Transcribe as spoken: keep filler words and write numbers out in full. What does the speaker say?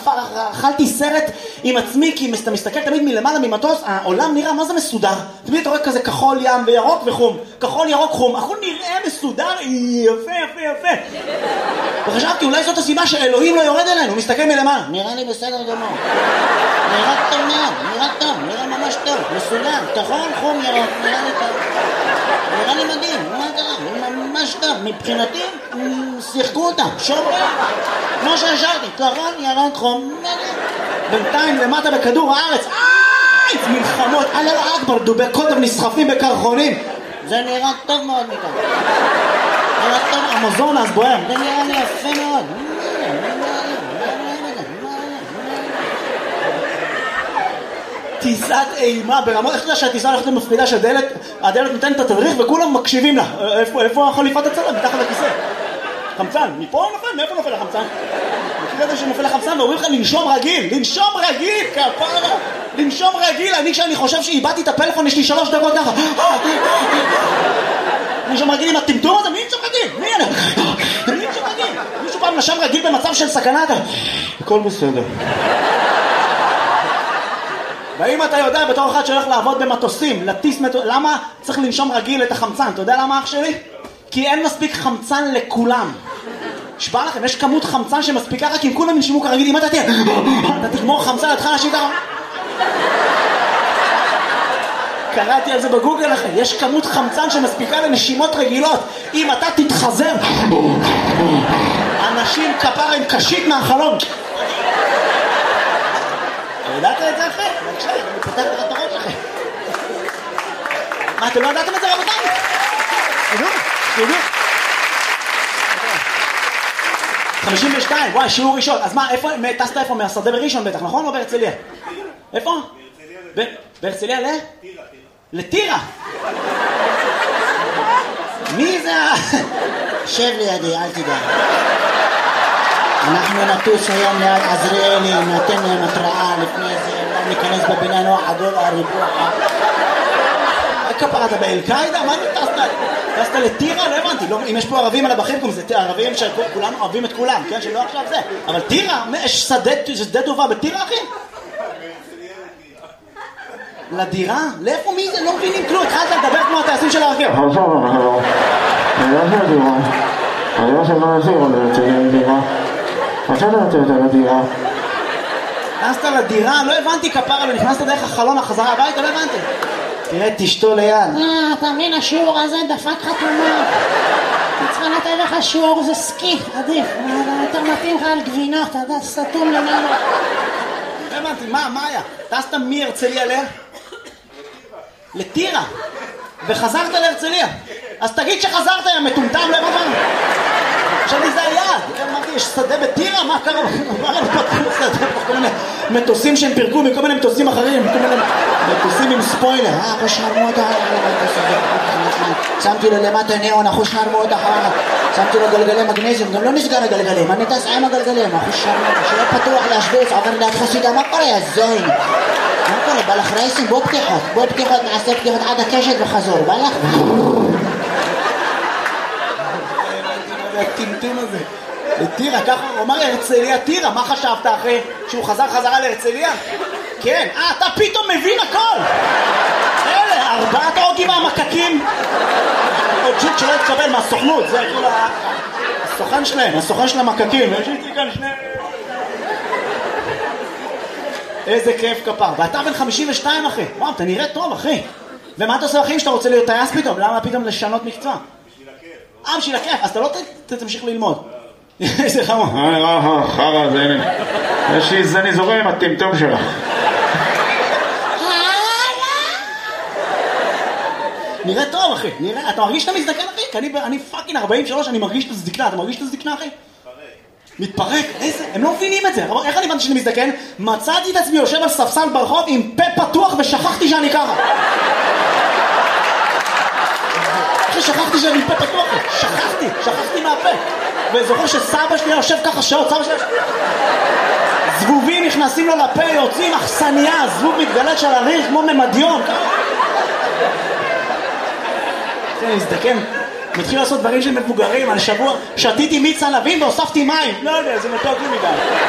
אכלתי סרט עם עצמי, כי אתה מסתכל תמיד מלמעלה ממטוס, העולם נראה מה זה מסודר. תמיד אתה רואה כזה כחול ים וירוק וחום, כחול ירוק חום, הכל נראה מסודר, יפה יפה יפה. וחשבתי אולי זאת הסיבה שאלוהים לא יורד אלינו, הוא מסתכל מלמעלה, נראה לי בסדר גמור, נראה טוב מאוד, נראה טוב, נראה ממש טוב, מסודר, כחול חום ירוק, נראה לי טוב, נראה לי מדהים, מה קרה? ממש טוב, מבחינתי שיחקו אותם, שומרים, כמו שהשארתי, כחול ירוק חום, בינתיים למטה בכדור הארץ, איי, מלחמות, אללה אכבר, דובי קוטב נסחפים בקרחונים, זה נראה טוב מאוד מכאן, נראה טוב, המזון אז בוער, זה נראה לי יפה מאוד, טיסת אימה ברמות, איך אתה שהטיסה הולכת למפחידה שהדלת, הדלת נותנת את התדריך וכולם מקשיבים לה, איפה, איפה החליפת הצלם? מתחת לכיסא, חמצן, מפה נופל, מאיפה נופל החמצן? מכיר את זה שנופל החמצן ואומרים לך לנשום רגיל, לנשום רגיל, כפרה, לנשום רגיל, אני כשאני חושב שאיבדתי את הפלאפון יש לי שלוש דקות ככה, לנשום רגיל עם הטמטום הזה, מי נשום רגיל? מי אני? מי נשום רגיל? מישהו פעם נשם רגיל במצב של סכנה, הכל בסדר. ואם אתה יודע בתור אחד שהולך לעבוד במטוסים, לטיס מטוס, למה צריך לנשום רגיל את החמצן? אתה יודע למה אח שלי? כי אין מספיק חמצן לכולם. שבא לכם, יש כמות חמצן שמספיקה רק אם כולם ינשימו כרגיל, אם אתה תהיה, אתה תגמור חמצן, אתה אנשים ככה. קראתי על זה בגוגל לכם, יש כמות חמצן שמספיקה לנשימות רגילות. אם אתה תתחזר, אנשים כפרה עם קשית מהחלום. ידעת את זה אחרי? בבקשה, אני פותח לך את הראש אחרי. מה, אתם לא ידעתם את זה רבותיי? תדעו, תדעו. חמישים ושתיים, וואי, שיעור ראשון. אז מה, איפה, טסת איפה? מהשדה בראשון בטח, נכון? או בהרצליה? איפה? בהרצליה ל? טירה. לטירה? מי זה? שב לידי, אל תדע. אנחנו נטוס היום ליד עזריאלי, נתן להם התראה לפני זה, לא ניכנס בבניין או עדול הריבוע. כפרה, אתה באל-קאידה? מה אתה טסת? טסת לטירה? לא הבנתי. אם יש פה ערבים על הבחים, זה ערבים שכולם אוהבים את כולם, כן? שלא עכשיו זה. אבל טירה, יש שדה טובה בטירה, אחי? לדירה? לאיפה מי זה? לא מבינים כלום. התחלת לדבר כמו הטייסים של הרכב. עכשיו, עכשיו. אני לא של דירה. אני לא של מה נשאיר עוד לצלם דירה. עכשיו אני רוצה יותר לדירה. נכנסת לדירה? לא הבנתי כפרה, לא נכנסת דרך החלון החזרה הביתה? לא הבנתי. תראה, תשתו ליד. אה, אתה מבין, השיעור הזה דפק חתומה. צריכה לתת לך שיעור, זה סקי, עדיף. יותר מתאים לך על גבינות, אתה יודע, סתום למעלה. לא הבנתי, מה, מה היה? טסת מהרצליה ל? לטירה. וחזרת להרצליה. אז תגיד שחזרת, יא מטומטם, לא הבנתי. עכשיו לי זה היעד, אמרתי, יש שדה בטירה? מה קרה? מה לא פתחו שדה? כל מיני מטוסים שהם פירקו מכל מיני מטוסים אחרים, כל מיני מטוסים עם ספוילר. אה, אחו שרמו אותה, שמתי לו למטה ניאון, אחו שרמו אותה, שמתי לו גלגלי מגנזיום, גם לא נסגר הגלגלים, אני טס עם הגלגלים, אחו שרמו אותה, שלא פתוח להשוויץ, עובר ליד חסידה, מה קורה, יא זוין? מה קורה, בא לך רייסים? בוא פתיחות, בוא פתיחות, נעשה פתיחות עד הקשת וחזור, בא לך? הטמטום הזה לטירה, ככה הוא אמר להרצליה טירה. מה חשבת אחרי שהוא חזר חזרה להרצליה? כן, אה, אתה פתאום מבין הכל. אלה, ארבעת ההוגים מהמקקים עוד ג'וק שלא יתקבל מהסוכנות, זה כאילו הסוכן שלהם, הסוכן של המקקים. יש לי כאן שני, איזה כיף כפר. ואתה בן חמישים ושתיים אחי, וואו, אתה נראה טוב אחי. ומה אתה עושה אחים שאתה רוצה להיות טייס פתאום? למה פתאום לשנות מקצוע? אה, בשביל הכיף, אז אתה לא תמשיך ללמוד. איזה חמור. אה, אה, חרא, זה הנה. יש לי זני זורם עם הטמטום שלך. נראה טוב, אחי. נראה, אתה מרגיש שאתה מזדקן, אחי? כי אני, אני פאקינג ארבעים ושלוש, אני מרגיש את הזדקנה. אתה מרגיש את הזדקנה, אחי? מתפרק. מתפרק? איזה? הם לא מבינים את זה. איך אני הבנתי שאני מזדקן? מצאתי את עצמי יושב על ספסל ברחוב עם פה פתוח ושכחתי שאני ככה. שכחתי שאני פה פתוח, שכחתי, שכחתי מהפה. וזוכר שסבא שלי יושב ככה שעות, סבא שלי זבובים נכנסים לו לפה, יוצאים אכסניה, זבוב מתגלת של הריח כמו ממדיון. אני מזדקן, מתחיל לעשות דברים של מבוגרים. על שבוע שתיתי מיץ ענבים והוספתי מים, לא יודע, זה מתוק לי מדי.